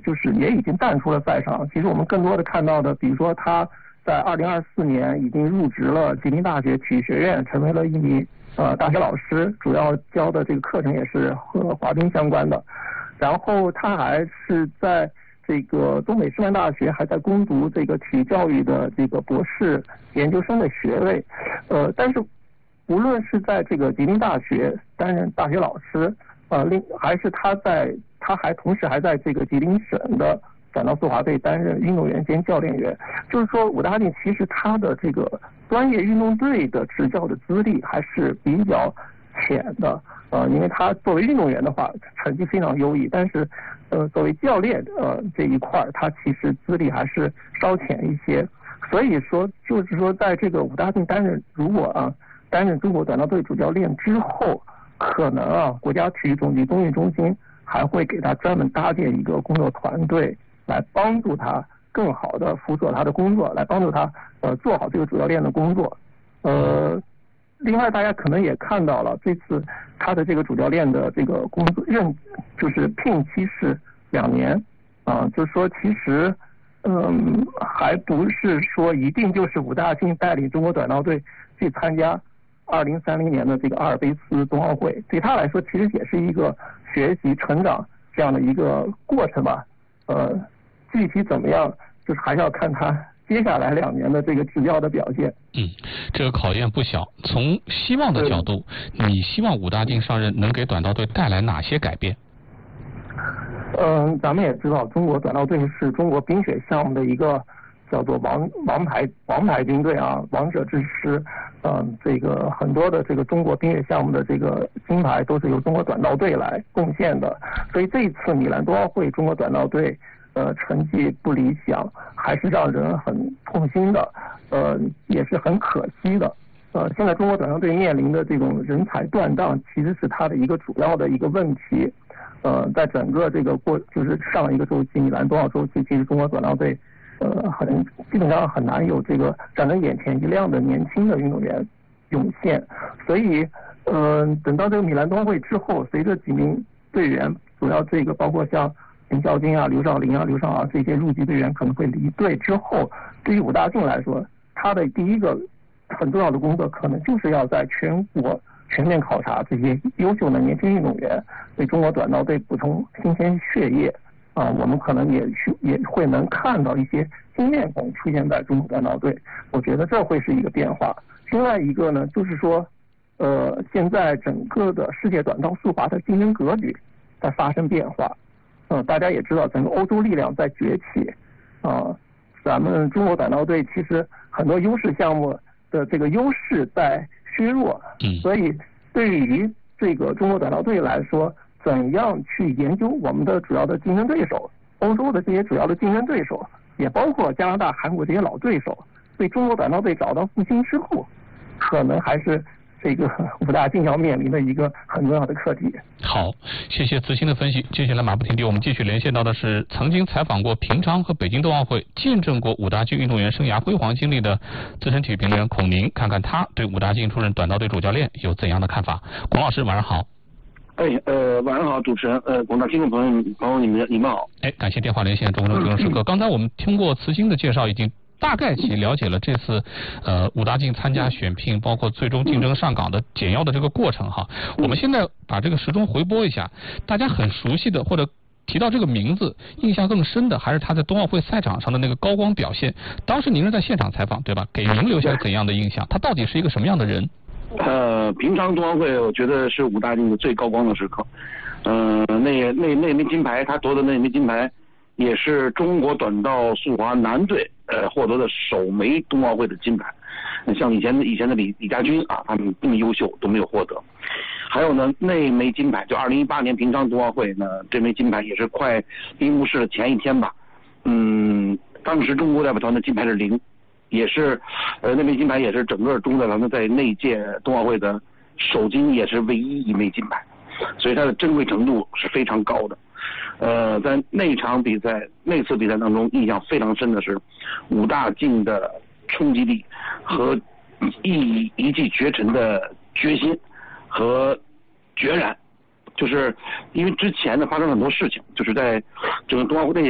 就是也已经淡出了赛场。其实我们更多的看到的，比如说他在2024年已经入职了吉林大学体育学院，成为了一名大学老师，主要教的这个课程也是和滑冰相关的。然后他还是在这个东北师范大学还在攻读这个体育教育的这个博士研究生的学位。但是无论是在这个吉林大学担任大学老师，还是他还同时还在这个吉林省的短道速滑队担任运动员兼教练员。就是说武大靖其实他的这个专业运动队的执教的资历还是比较浅的，因为他作为运动员的话成绩非常优异，但是作为教练这一块他其实资历还是稍浅一些。所以说就是说在这个武大靖如果担任中国短道队主教练之后，可能国家体育总局冬运中心还会给他专门搭建一个工作团队，来帮助他更好的辅佐他的工作，来帮助他做好这个主教练的工作。另外大家可能也看到了，这次他的这个主教练的这个工作就是聘期是2年就是说其实还不是说一定就是武大靖带领中国短道队去参加2030年的这个阿尔卑斯冬奥会，对他来说其实也是一个学习成长这样的一个过程吧。具体怎么样，就是还是要看他接下来2年的这个执教的表现。 这个考验不小。从希望的角度，你希望武大靖上任能给短道队带来哪些改变？ 咱们也知道，中国短道队是中国冰雪项目的一个叫做王牌军队王者之师。这个很多的这个中国冰雪项目的这个金牌都是由中国短道队来贡献的。所以这一次米兰冬奥会，中国短道队成绩不理想，还是让人很痛心的，也是很可惜的。现在中国短道队面临的这种人才断档，其实是它的一个主要的一个问题。在整个这个就是上一个周期米兰冬奥周期，其实中国短道队基本上很难有这个让人眼前一亮的年轻的运动员涌现。所以等到这个米兰冬奥会之后，随着几名队员，主要这个包括像林孝金刘少林刘少这些入籍队员可能会离队之后，对于武大靖来说，他的第一个很重要的工作可能就是要在全国全面考察这些优秀的年轻运动员，对中国短道队补充新鲜血液。我们可能也会能看到一些新面孔出现在中国短道队，我觉得这会是一个变化。另外一个呢，就是说现在整个的世界短道速滑的竞争格局在发生变化。大家也知道，整个欧洲力量在崛起。咱们中国短道队其实很多优势项目的这个优势在削弱。所以对于这个中国短道队来说，怎样去研究我们的主要的竞争对手，欧洲的这些主要的竞争对手，也包括加拿大、韩国这些老对手，对中国短道队找到复兴之路，可能还是这个武大靖要面临的一个很重要的课题。 好，谢谢子欣的分析。接下来马不停蹄，我们继续连线到的是曾经采访过平昌和北京冬奥会，见证过武大靖运动员生涯辉煌经历的资深体育评论员孔宁，看看他对武大靖出任短道队主教练有怎样的看法。孔老师晚上好。 晚上好，主持人，广大听众朋友你们好。 感谢电话连线中国时刻。刚才我们听过慈欣的介绍，已经大概去了解了这次武大靖参加选聘，包括最终竞争上岗的简要的这个过程哈。我们现在把这个时钟回拨一下，大家很熟悉的或者提到这个名字印象更深的，还是他在冬奥会赛场上的那个高光表现。当时您是在现场采访对吧？给您留下怎样的印象？他到底是一个什么样的人？ 平昌冬奥会我觉得是武大靖的最高光的时刻。那枚金牌，他夺得那枚金牌也是中国短道速滑男队获得的首枚冬奥会的金牌。像以前的李家军他们这么优秀都没有获得。还有呢，那枚金牌就2018年平昌冬奥会呢，这枚金牌也是快闭幕式的前一天吧。当时中国代表团的金牌是0。也是那枚金牌也是整个中国代表团在那届冬奥会的首金，也是唯一一枚金牌，所以它的珍贵程度是非常高的。在那次比赛当中，印象非常深的是武大靖的冲击力和一骑绝尘的决心和决然。就是因为之前呢发生了很多事情，就是在整个冬奥会